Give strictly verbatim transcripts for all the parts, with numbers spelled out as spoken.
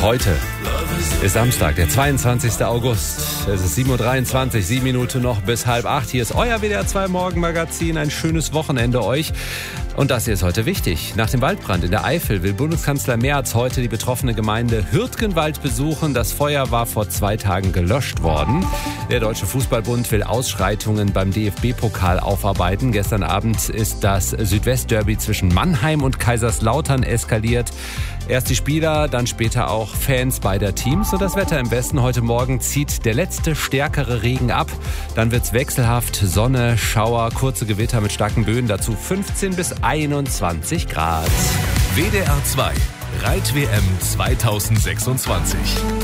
Heute ist Samstag, der zweiundzwanzigster August. Es ist sieben Uhr dreiundzwanzig, sieben Minuten noch bis halb acht. Hier ist euer W D R zwei Morgenmagazin. Ein schönes Wochenende euch. Und das hier ist heute wichtig. Nach dem Waldbrand in der Eifel will Bundeskanzler Merz heute die betroffene Gemeinde Hürtgenwald besuchen. Das Feuer war vor zwei Tagen gelöscht worden. Der Deutsche Fußballbund will Ausschreitungen beim D F B-Pokal aufarbeiten. Gestern Abend ist das Südwestderby zwischen Mannheim und Kaiserslautern eskaliert. Erst die Spieler, dann später auch Fans beider Teams. Und das Wetter im Westen: heute Morgen zieht der letzte stärkere Regen ab. Dann wird's wechselhaft, Sonne, Schauer, kurze Gewitter mit starken Böen. Dazu fünfzehn bis einundzwanzig Grad. W D R zwei Reit-W M zweitausendsechsundzwanzig.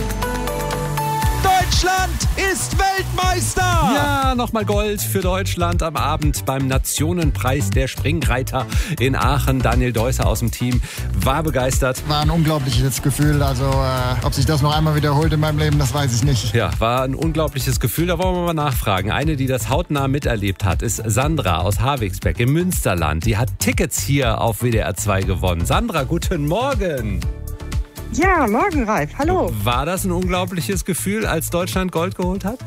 Deutschland ist Weltmeister! Ja, nochmal Gold für Deutschland am Abend beim Nationenpreis der Springreiter in Aachen. Daniel Deusser aus dem Team war begeistert. War ein unglaubliches Gefühl. Also, äh, ob sich das noch einmal wiederholt in meinem Leben, das weiß ich nicht. Ja, war ein unglaubliches Gefühl. Da wollen wir mal nachfragen. Eine, die das hautnah miterlebt hat, ist Sandra aus Havigsbeck im Münsterland. Die hat Tickets hier auf W D R zwei gewonnen. Sandra, guten Morgen! Ja, morgen, Ralf. Hallo. War das ein unglaubliches Gefühl, als Deutschland Gold geholt hat?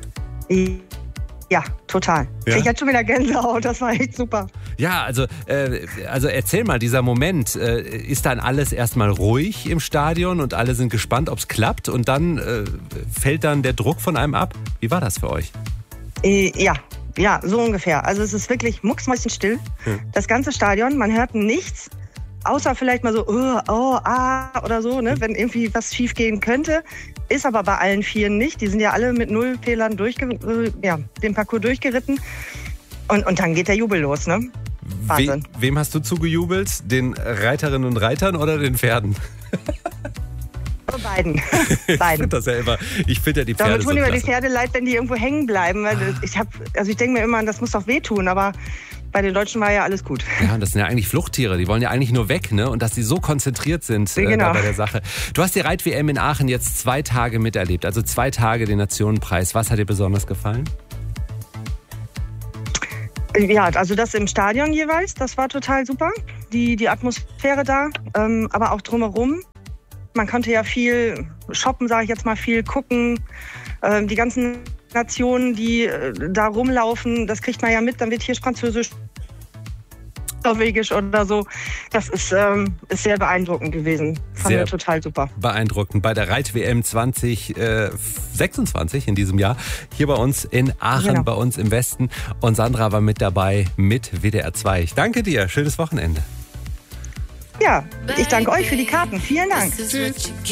Ja, total. Ja? Ich hatte schon wieder Gänsehaut, das war echt super. Ja, also, äh, also erzähl mal, dieser Moment, äh, ist dann alles erstmal ruhig im Stadion und alle sind gespannt, ob es klappt und dann äh, fällt dann der Druck von einem ab? Wie war das für euch? Äh, ja, ja, so ungefähr. Also es ist wirklich mucksmäuschenstill. Hm. Das ganze Stadion, man hört nichts. Außer vielleicht mal so, oh, oh, ah oder so, ne, wenn irgendwie was schief gehen könnte. Ist aber bei allen Vieren nicht. Die sind ja alle mit null Fehlern durchge äh, ja, den Parcours durchgeritten. Und, und dann geht der Jubel los, ne? Wahnsinn. We wem hast du zugejubelt? Den Reiterinnen und Reitern oder den Pferden? Beiden. Ich Beiden. finde das ja immer, ich finde ja die Pferde Damit tun so immer klasse. die Pferde leid, wenn die irgendwo hängen bleiben. Weil ich hab, also ich denke mir immer, das muss doch wehtun, aber bei den Deutschen war ja alles gut. Ja, das sind ja eigentlich Fluchttiere, die wollen ja eigentlich nur weg, ne? Und dass die so konzentriert sind äh, genau. bei der Sache. Du hast die Reit-W M in Aachen jetzt zwei Tage miterlebt, also zwei Tage den Nationenpreis. Was hat dir besonders gefallen? Ja, also das im Stadion jeweils, das war total super. Die, die Atmosphäre da, ähm, aber auch drumherum. Man konnte ja viel shoppen, sage ich jetzt mal, viel gucken. Ähm, die ganzen Nationen, die äh, da rumlaufen, das kriegt man ja mit. Dann wird hier Französisch, Norwegisch oder so. Das ist, ähm, ist sehr beeindruckend gewesen. Fand Sehr wir total super. Beeindruckend. Bei der Reit-W M zwanzig sechsundzwanzig in diesem Jahr. Hier bei uns in Aachen, Genau. bei uns im Westen. Und Sandra war mit dabei mit W D R zwei. Ich danke dir. Schönes Wochenende. Ja, ich danke euch für die Karten. Vielen Dank. Tschüss.